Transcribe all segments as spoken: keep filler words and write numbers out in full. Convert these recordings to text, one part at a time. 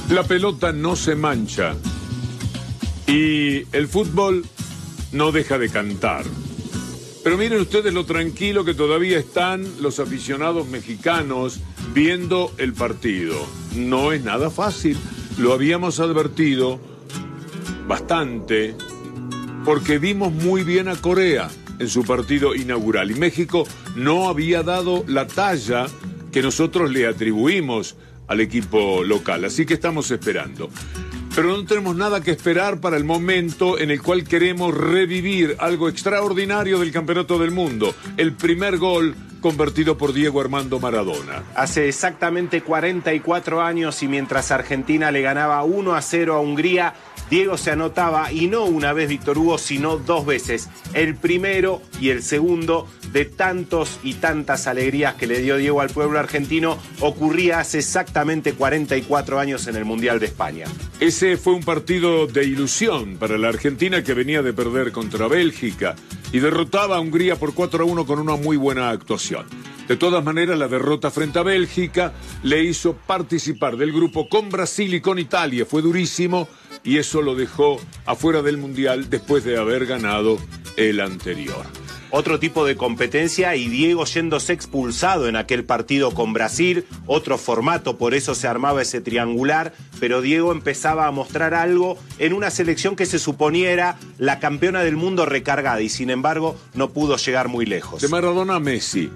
La pelota no se mancha y el fútbol no deja de cantar. Pero miren ustedes lo tranquilo que todavía están los aficionados mexicanos viendo el partido. No es nada fácil, lo habíamos advertido bastante, porque vimos muy bien a Corea en su partido inaugural y México no había dado la talla que nosotros le atribuimos al equipo local, así que estamos esperando. Pero no tenemos nada que esperar para el momento en el cual queremos revivir algo extraordinario del Campeonato del Mundo, el primer gol convertido por Diego Armando Maradona. Hace exactamente cuarenta y cuatro años y mientras Argentina le ganaba uno a cero a Hungría, Diego se anotaba, y no una vez, Víctor Hugo, sino dos veces. El primero y el segundo de tantos y tantas alegrías que le dio Diego al pueblo argentino ocurría hace exactamente cuarenta y cuatro años en el Mundial de España. Ese fue un partido de ilusión para la Argentina, que venía de perder contra Bélgica y derrotaba a Hungría por cuatro a uno con una muy buena actuación. De todas maneras, la derrota frente a Bélgica le hizo participar del grupo con Brasil y con Italia. Fue durísimo y eso lo dejó afuera del Mundial después de haber ganado el anterior. Otro tipo de competencia y Diego yéndose expulsado en aquel partido con Brasil, otro formato, por eso se armaba ese triangular, pero Diego empezaba a mostrar algo en una selección que se suponía era la campeona del mundo recargada y sin embargo no pudo llegar muy lejos. De Maradona a Messi,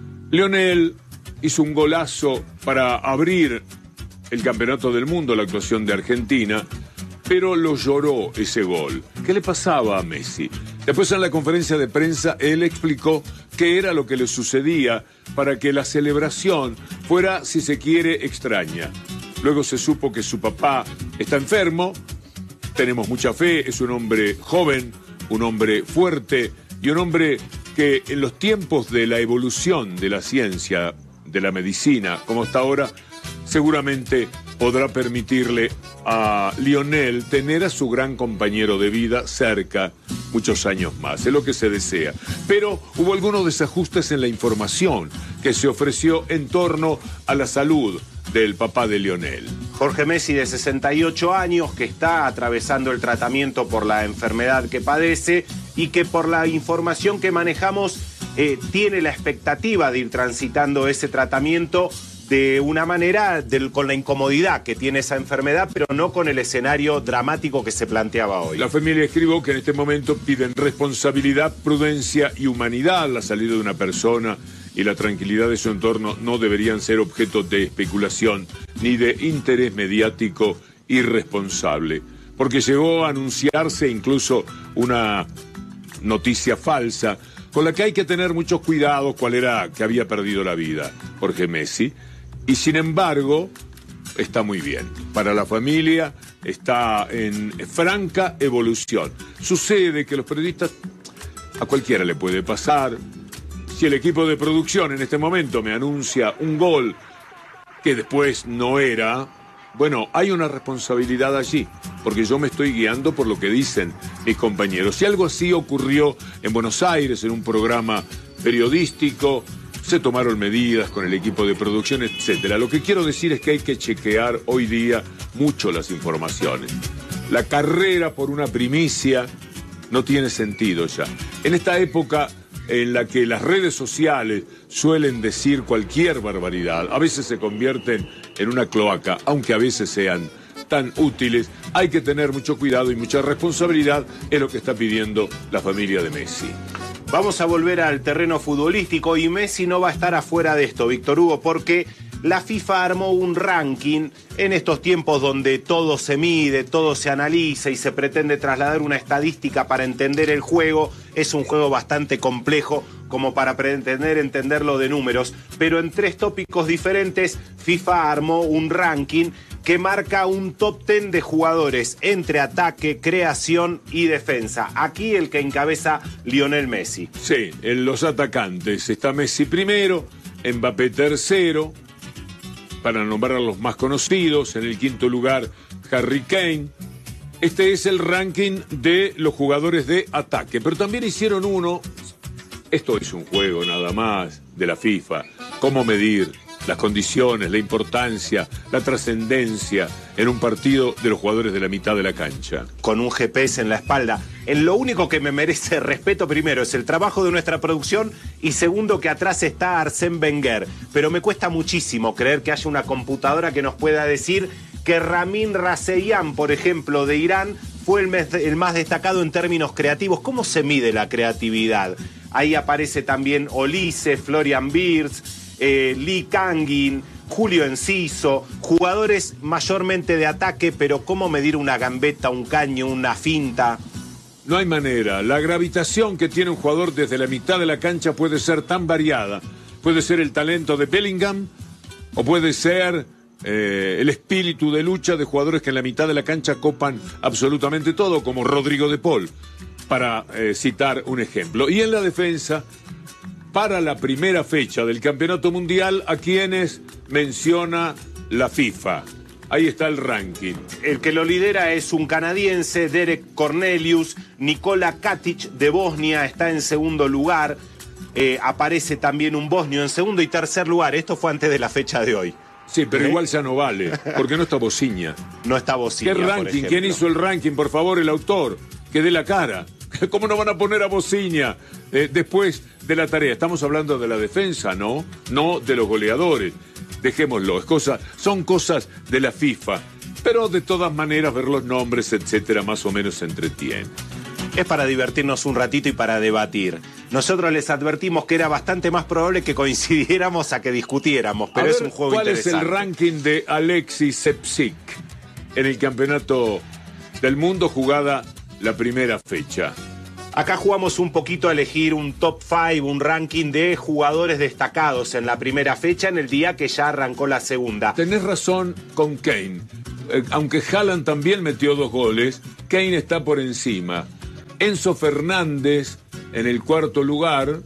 Lionel hizo un golazo para abrir el Campeonato del Mundo, la actuación de Argentina, pero lo lloró ese gol. ¿Qué le pasaba a Messi? Después en la conferencia de prensa él explicó qué era lo que le sucedía para que la celebración fuera, si se quiere, extraña. Luego se supo que su papá está enfermo, tenemos mucha fe, es un hombre joven, un hombre fuerte y un hombre que en los tiempos de la evolución de la ciencia, de la medicina, como está ahora, seguramente podrá permitirle a Lionel tener a su gran compañero de vida cerca muchos años más. Es lo que se desea. Pero hubo algunos desajustes en la información que se ofreció en torno a la salud del papá de Lionel. Jorge Messi, de sesenta y ocho años, que está atravesando el tratamiento por la enfermedad que padece y que por la información que manejamos eh, tiene la expectativa de ir transitando ese tratamiento de una manera del, con la incomodidad que tiene esa enfermedad, pero no con el escenario dramático que se planteaba hoy. La familia escribió que en este momento piden responsabilidad, prudencia y humanidad. La salida de una persona y la tranquilidad de su entorno no deberían ser objeto de especulación ni de interés mediático irresponsable, porque llegó a anunciarse incluso una noticia falsa con la que hay que tener muchos cuidados, cuál era que había perdido la vida Jorge Messi. Y sin embargo, está muy bien. Para la familia está en franca evolución. Sucede que los periodistas, a cualquiera le puede pasar. Si el equipo de producción en este momento me anuncia un gol que después no era, bueno, hay una responsabilidad allí, porque yo me estoy guiando por lo que dicen mis compañeros. Si algo así ocurrió en Buenos Aires, en un programa periodístico, se tomaron medidas con el equipo de producción, etcétera. Lo que quiero decir es que hay que chequear hoy día mucho las informaciones. La carrera por una primicia no tiene sentido ya. En esta época en la que las redes sociales suelen decir cualquier barbaridad, a veces se convierten en una cloaca, aunque a veces sean tan útiles, hay que tener mucho cuidado y mucha responsabilidad, es lo que está pidiendo la familia de Messi. Vamos a volver al terreno futbolístico y Messi no va a estar afuera de esto, Víctor Hugo, porque la FIFA armó un ranking en estos tiempos donde todo se mide, todo se analiza y se pretende trasladar una estadística para entender el juego. Es un juego bastante complejo como para pretender entenderlo de números, pero en tres tópicos diferentes FIFA armó un ranking que marca un top ten de jugadores entre ataque, creación y defensa. Aquí el que encabeza Lionel Messi. Sí, en los atacantes está Messi primero, Mbappé tercero, para nombrar a los más conocidos. En el quinto lugar, Harry Kane. Este es el ranking de los jugadores de ataque, pero también hicieron uno, esto es un juego nada más de la FIFA, cómo medir las condiciones, la importancia, la trascendencia en un partido de los jugadores de la mitad de la cancha. Con un G P S en la espalda. En lo único que me merece respeto primero es el trabajo de nuestra producción y segundo que atrás está Arsène Wenger. Pero me cuesta muchísimo creer que haya una computadora que nos pueda decir que Ramin Raseian, por ejemplo, de Irán, fue el, mes, el más destacado en términos creativos. ¿Cómo se mide la creatividad? Ahí aparece también Olise, Florian Wirtz, eh, Lee Kangin, Julio Enciso, jugadores mayormente de ataque, pero ¿cómo medir una gambeta, un caño, una finta? No hay manera. La gravitación que tiene un jugador desde la mitad de la cancha puede ser tan variada. Puede ser el talento de Bellingham o puede ser eh, el espíritu de lucha de jugadores que en la mitad de la cancha copan absolutamente todo, como Rodrigo de Paul, para eh, citar un ejemplo. Y en la defensa, para la primera fecha del Campeonato Mundial, ¿a quienes menciona la FIFA? Ahí está el ranking. El que lo lidera es un canadiense, Derek Cornelius. Nikola Katic de Bosnia está en segundo lugar. Eh, aparece también un bosnio en segundo y tercer lugar. Esto fue antes de la fecha de hoy. Sí, pero ¿Eh? igual ya no vale, porque no está Bociña. No está Bociña. ¿Qué ranking? ¿Quién hizo el ranking? Por favor, el autor. Que dé la cara. ¿Cómo no van a poner a Bociña eh, después de la tarea? Estamos hablando de la defensa, ¿no? No de los goleadores. Dejémoslo, es cosa, son cosas de la FIFA. Pero de todas maneras, ver los nombres, etcétera, más o menos se entretiene. Es para divertirnos un ratito y para debatir. Nosotros les advertimos que era bastante más probable que coincidiéramos a que discutiéramos, pero a ver, es un juego ¿cuál interesante. ¿Cuál es el ranking de Alexis Sepsik en el Campeonato del Mundo jugada la primera fecha? Acá jugamos un poquito a elegir un top cinco, un ranking de jugadores destacados en la primera fecha, en el día que ya arrancó la segunda. Tenés razón con Kane. Eh, aunque Haaland también metió dos goles, Kane está por encima. Enzo Fernández en el cuarto lugar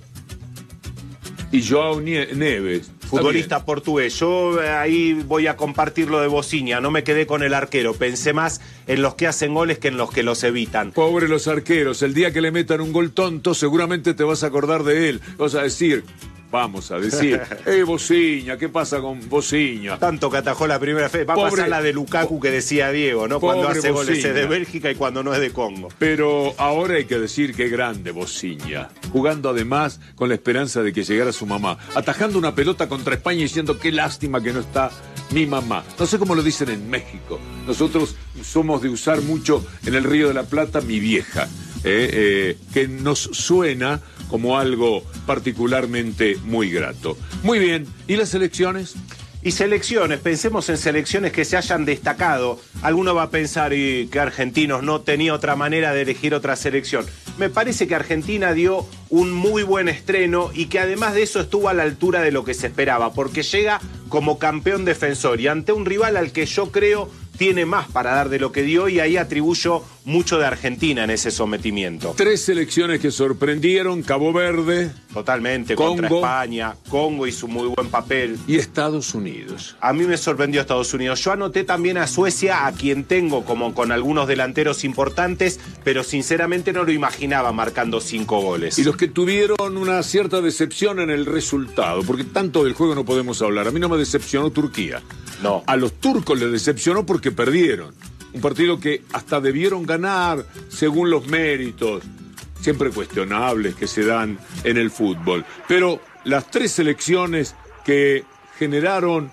y Joao Neves. Futbolista portugués. Yo eh, ahí voy a compartir lo de Bociña. No me quedé con el arquero. Pensé más en los que hacen goles que en los que los evitan. Pobre los arqueros. El día que le metan un gol tonto, seguramente te vas a acordar de él. Vas a decir, vamos a decir, ¡eh, Bociña! ¿Qué pasa con Bociña? Tanto que atajó la primera fe. Va Pobre, a pasar la de Lukaku que decía Diego, ¿no? Cuando hace Bociña. goles es de Bélgica y cuando no es de Congo. Pero ahora hay que decir qué grande Bociña. Jugando además con la esperanza de que llegara su mamá. Atajando una pelota contra España y diciendo qué lástima que no está mi mamá. No sé cómo lo dicen en México. Nosotros somos de usar mucho en el Río de la Plata mi vieja. Eh, eh, que nos suena como algo particularmente muy grato. Muy bien, ¿y las elecciones? Y selecciones, pensemos en selecciones que se hayan destacado. Alguno va a pensar y que Argentinos no tenía otra manera de elegir otra selección. Me parece que Argentina dio un muy buen estreno y que además de eso estuvo a la altura de lo que se esperaba, porque llega como campeón defensor y ante un rival al que yo creo tiene más para dar de lo que dio y ahí atribuyo mucho de Argentina en ese sometimiento. Tres selecciones que sorprendieron, Cabo Verde. Totalmente, Congo, contra España, Congo hizo muy buen papel. Y Estados Unidos. A mí me sorprendió Estados Unidos. Yo anoté también a Suecia, a quien tengo como con algunos delanteros importantes, pero sinceramente no lo imaginaba marcando cinco goles. Y los que tuvieron una cierta decepción en el resultado, porque tanto del juego no podemos hablar. A mí no me decepcionó Turquía. No. A los turcos les decepcionó porque perdieron. Un partido que hasta debieron ganar según los méritos, siempre cuestionables que se dan en el fútbol. Pero las tres selecciones que generaron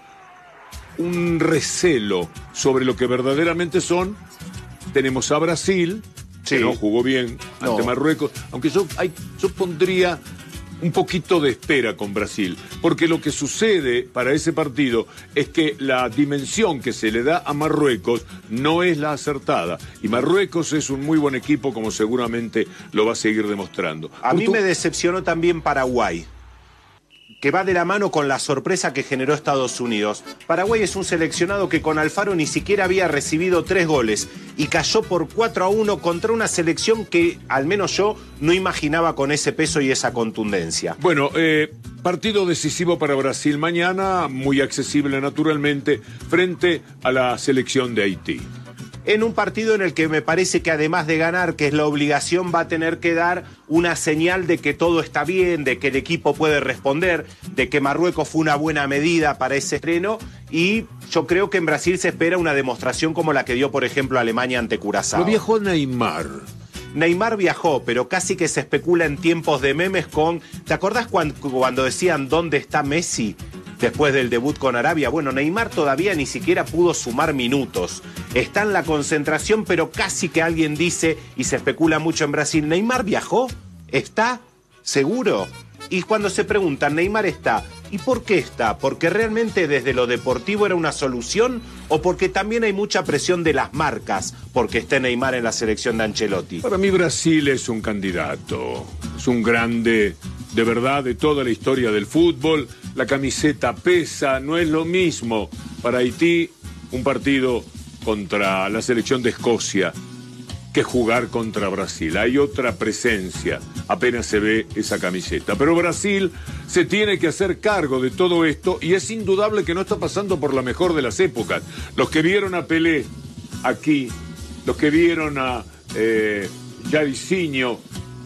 un recelo sobre lo que verdaderamente son, tenemos a Brasil, sí, que no jugó bien ante no. Marruecos, aunque yo, hay, yo pondría un poquito de espera con Brasil, porque lo que sucede para ese partido es que la dimensión que se le da a Marruecos no es la acertada, y Marruecos es un muy buen equipo, como seguramente lo va a seguir demostrando. A mí me decepcionó también Paraguay, que va de la mano con la sorpresa que generó Estados Unidos. Paraguay es un seleccionado que con Alfaro ni siquiera había recibido tres goles y cayó por cuatro a uno contra una selección que, al menos yo, no imaginaba con ese peso y esa contundencia. Bueno, eh, partido decisivo para Brasil mañana, muy accesible naturalmente, frente a la selección de Haití. en un partido en el que me parece que además de ganar, que es la obligación, va a tener que dar una señal de que todo está bien, de que el equipo puede responder, de que Marruecos fue una buena medida para ese estreno, y yo creo que en Brasil se espera una demostración como la que dio, por ejemplo, Alemania ante Curazao. Lo viajó Neymar. Neymar viajó, pero casi que se especula en tiempos de memes con... ¿Te acordás cuando, cuando decían ¿dónde está Messi? Después del debut con Arabia. Bueno, Neymar todavía ni siquiera pudo sumar minutos. Está en la concentración, pero casi que alguien dice, y se especula mucho en Brasil, ¿Neymar viajó? ¿Está? ¿Seguro? Y cuando se preguntan, ¿Neymar está? ¿Y por qué está? ¿Porque realmente desde lo deportivo era una solución? ¿O porque también hay mucha presión de las marcas porque esté Neymar en la selección de Ancelotti? Para mí Brasil es un candidato. Es un grande, de verdad, de toda la historia del fútbol. La camiseta pesa, no es lo mismo para Haití un partido contra la selección de Escocia que jugar contra Brasil. Hay otra presencia, apenas se ve esa camiseta. Pero Brasil se tiene que hacer cargo de todo esto y es indudable que no está pasando por la mejor de las épocas. Los que vieron a Pelé aquí, los que vieron a eh, Jairzinho,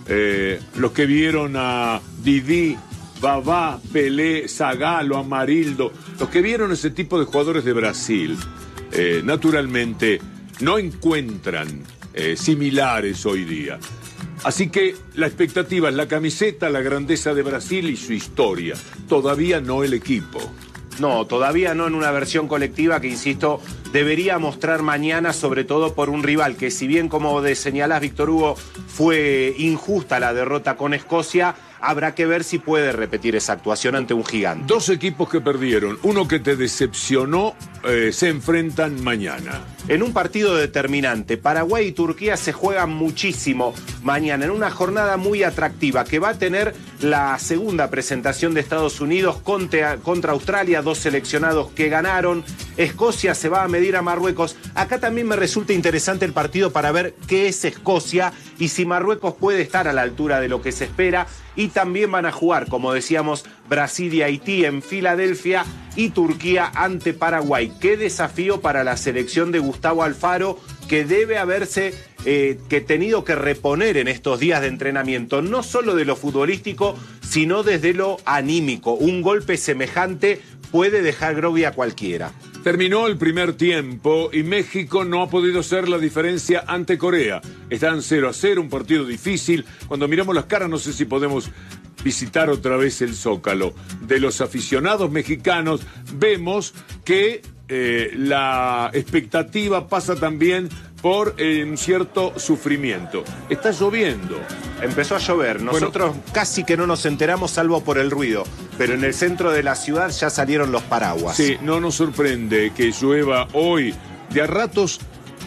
eh, los que vieron a Didi, Babá, Pelé, Zagallo, Amarildo, los que vieron ese tipo de jugadores de Brasil, eh, naturalmente no encuentran eh, similares hoy día. Así que la expectativa es la camiseta, la grandeza de Brasil y su historia. Todavía no el equipo. No, todavía no en una versión colectiva que, insisto, debería mostrar mañana, sobre todo por un rival que, si bien, como de señalás, Víctor Hugo, fue injusta la derrota con Escocia, habrá que ver si puede repetir esa actuación ante un gigante. Dos equipos que perdieron, uno que te decepcionó, eh, se enfrentan mañana. En un partido determinante, Paraguay y Turquía se juegan muchísimo mañana, en una jornada muy atractiva que va a tener la segunda presentación de Estados Unidos contra, contra Australia, dos seleccionados que ganaron. Escocia se va a medir a Marruecos. Acá también me resulta interesante el partido para ver qué es Escocia y si Marruecos puede estar a la altura de lo que se espera. Y también van a jugar, como decíamos, Brasil y Haití en Filadelfia y Turquía ante Paraguay. Qué desafío para la selección de Gustavo Alfaro, que debe haberse eh, que tenido que reponer en estos días de entrenamiento, no solo de lo futbolístico, sino desde lo anímico. Un golpe semejante puede dejar grogui a cualquiera. Terminó el primer tiempo y México no ha podido hacer la diferencia ante Corea. Están cero a cero, un partido difícil. Cuando miramos las caras, no sé si podemos visitar otra vez el Zócalo. De los aficionados mexicanos, vemos que eh, la expectativa pasa también por eh, un cierto sufrimiento. Está lloviendo. Empezó a llover. Nosotros bueno, casi que no nos enteramos, salvo por el ruido. Pero en el centro de la ciudad ya salieron los paraguas. Sí, no nos sorprende que llueva hoy. De a ratos,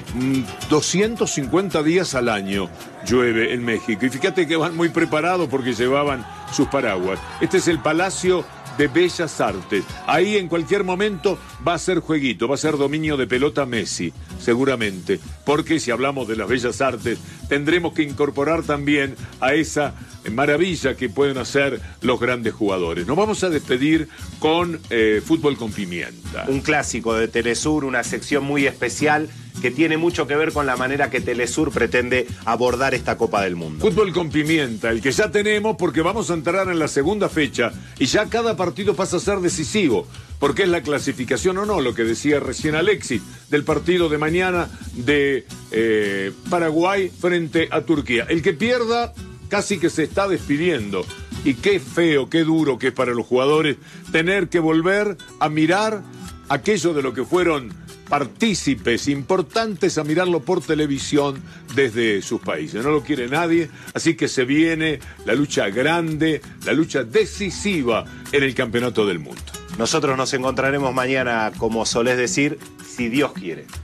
doscientos cincuenta días al año llueve en México. Y fíjate que van muy preparados porque llevaban sus paraguas. Este es el Palacio de Bellas Artes. Ahí en cualquier momento va a ser jueguito, va a ser dominio de pelota Messi, seguramente. Porque si hablamos de las Bellas Artes, tendremos que incorporar también a esa maravilla que pueden hacer los grandes jugadores. Nos vamos a despedir con eh, Fútbol con Pimienta. Un clásico de Telesur, una sección muy especial que tiene mucho que ver con la manera que Telesur pretende abordar esta Copa del Mundo. Fútbol con Pimienta, el que ya tenemos porque vamos a entrar en la segunda fecha y ya cada partido pasa a ser decisivo, porque es la clasificación o no, lo que decía recién Alexis, del partido de mañana de eh, Paraguay frente a Turquía. El que pierda casi que se está despidiendo. Y qué feo, qué duro que es para los jugadores tener que volver a mirar aquello de lo que fueron partícipes importantes, a mirarlo por televisión desde sus países. No lo quiere nadie, así que se viene la lucha grande, la lucha decisiva en el Campeonato del Mundo. Nosotros nos encontraremos mañana, como solés decir, si Dios quiere.